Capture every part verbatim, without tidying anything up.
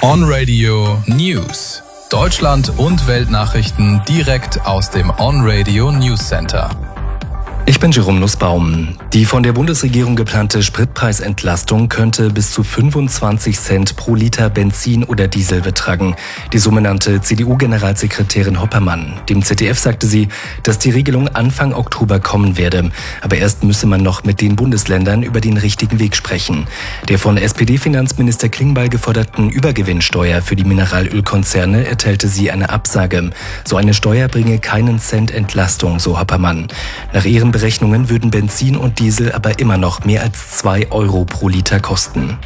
On-Radio News. Deutschland und Weltnachrichten direkt aus dem On-Radio News Center. Ich bin Jerome Nussbaum. Die von der Bundesregierung geplante Spritpreisentlastung könnte bis zu fünfundzwanzig Cent pro Liter Benzin oder Diesel betragen. Die sogenannte C D U-Generalsekretärin Hoppermann. Dem Z D F sagte sie, dass die Regelung Anfang Oktober kommen werde. Aber erst müsse man noch mit den Bundesländern über den richtigen Weg sprechen. Der von S P D-Finanzminister Klingbeil geforderten Übergewinnsteuer für die Mineralölkonzerne erteilte sie eine Absage. So eine Steuer bringe keinen Cent Entlastung, so Hoppermann. Nach ihren Berechnungen würden Benzin und Diesel aber immer noch mehr als zwei Euro pro Liter kosten.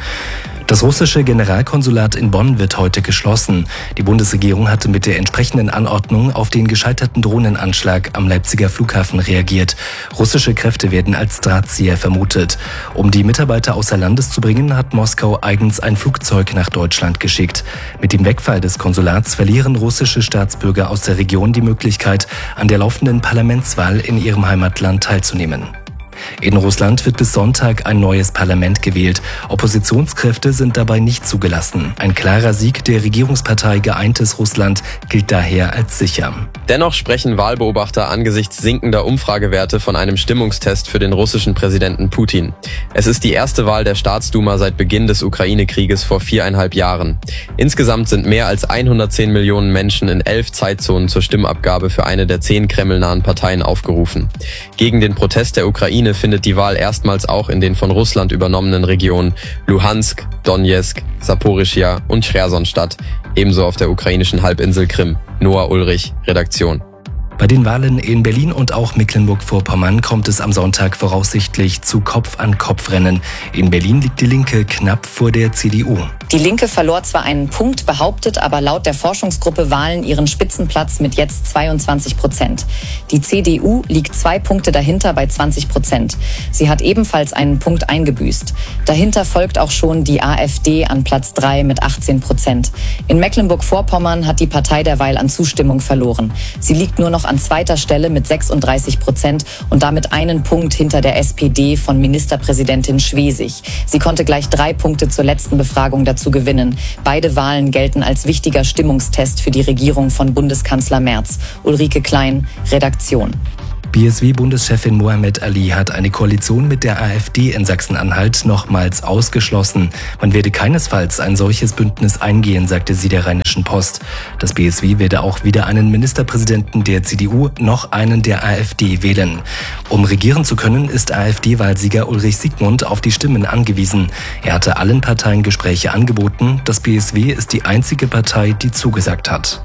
Das russische Generalkonsulat in Bonn wird heute geschlossen. Die Bundesregierung hatte mit der entsprechenden Anordnung auf den gescheiterten Drohnenanschlag am Leipziger Flughafen reagiert. Russische Kräfte werden als Drahtzieher vermutet. Um die Mitarbeiter außer Landes zu bringen, hat Moskau eigens ein Flugzeug nach Deutschland geschickt. Mit dem Wegfall des Konsulats verlieren russische Staatsbürger aus der Region die Möglichkeit, an der laufenden Parlamentswahl in ihrem Heimatland teilzunehmen. In Russland wird bis Sonntag ein neues Parlament gewählt. Oppositionskräfte sind dabei nicht zugelassen. Ein klarer Sieg der Regierungspartei Geeintes Russland gilt daher als sicher. Dennoch sprechen Wahlbeobachter angesichts sinkender Umfragewerte von einem Stimmungstest für den russischen Präsidenten Putin. Es ist die erste Wahl der Staatsduma seit Beginn des Ukraine-Krieges vor viereinhalb Jahren. Insgesamt sind mehr als hundertzehn Millionen Menschen in elf Zeitzonen zur Stimmabgabe für eine der zehn kremlnahen Parteien aufgerufen. Gegen den Protest der Ukraine findet die Wahl erstmals auch in den von Russland übernommenen Regionen Luhansk, Donetsk, Saporischschja und Cherson statt, ebenso auf der ukrainischen Halbinsel Krim. Noah Ulrich, Redaktion. Bei den Wahlen in Berlin und auch Mecklenburg-Vorpommern kommt es am Sonntag voraussichtlich zu Kopf-an-Kopf-Rennen. In Berlin liegt die Linke knapp vor der C D U. Die Linke verlor zwar einen Punkt, behauptet aber laut der Forschungsgruppe Wahlen ihren Spitzenplatz mit jetzt zweiundzwanzig Prozent. Die C D U liegt zwei Punkte dahinter bei zwanzig Prozent. Sie hat ebenfalls einen Punkt eingebüßt. Dahinter folgt auch schon die AfD an Platz drei mit achtzehn Prozent. In Mecklenburg-Vorpommern hat die Partei derweil an Zustimmung verloren. Sie liegt nur noch an zweiter Stelle mit sechsunddreißig Prozent und damit einen Punkt hinter der S P D von Ministerpräsidentin Schwesig. Sie konnte gleich drei Punkte zur letzten Befragung dazu gewinnen. Beide Wahlen gelten als wichtiger Stimmungstest für die Regierung von Bundeskanzler Merz. Ulrike Klein, Redaktion. B S W-Bundeschefin Mohammed Ali hat eine Koalition mit der AfD in Sachsen-Anhalt nochmals ausgeschlossen. Man werde keinesfalls ein solches Bündnis eingehen, sagte sie der Rheinischen Post. Das B S W werde auch weder einen Ministerpräsidenten der C D U noch einen der AfD wählen. Um regieren zu können, ist AfD-Wahlsieger Ulrich Siegmund auf die Stimmen angewiesen. Er hatte allen Parteien Gespräche angeboten. Das B S W ist die einzige Partei, die zugesagt hat.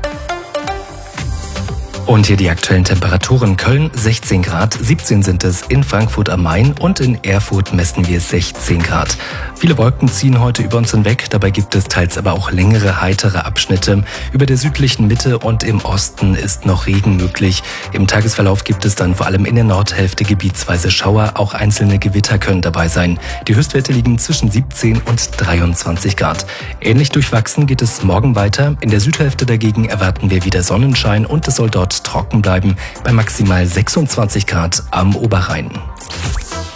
Und hier die aktuellen Temperaturen. Köln sechzehn Grad, siebzehn sind es in Frankfurt am Main und in Erfurt messen wir sechzehn Grad. Viele Wolken ziehen heute über uns hinweg, dabei gibt es teils aber auch längere, heitere Abschnitte. Über der südlichen Mitte und im Osten ist noch Regen möglich. Im Tagesverlauf gibt es dann vor allem in der Nordhälfte gebietsweise Schauer, auch einzelne Gewitter können dabei sein. Die Höchstwerte liegen zwischen siebzehn und dreiundzwanzig Grad. Ähnlich durchwachsen geht es morgen weiter. In der Südhälfte dagegen erwarten wir wieder Sonnenschein und es soll dort trocken bleiben bei maximal sechsundzwanzig Grad am Oberrhein.